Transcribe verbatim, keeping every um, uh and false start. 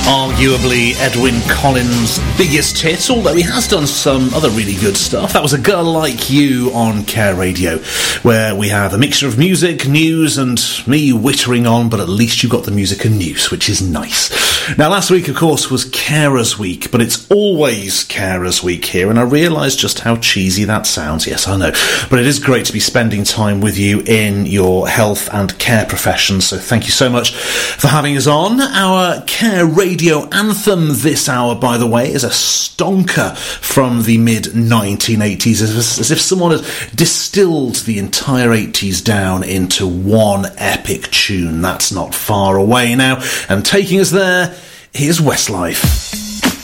Arguably Edwyn Collins' biggest hit, although he has done some other really good stuff. That was A Girl Like You on Care Radio, where we have a mixture of music, news, and me wittering on, but at least you got the music and news, which is nice. Now, last week, of course, was Carers Week, but it's always Carers Week here, and I realise just how cheesy that sounds. Yes, I know. But it is great to be spending time with you in your health and care professions, so thank you so much for having us on. Our Care Radio Radio anthem this hour, by the way, is a stonker from the mid nineteen eighties, as, as if someone had distilled the entire eighties down into one epic tune. That's not far away now, and taking us there, here's Westlife.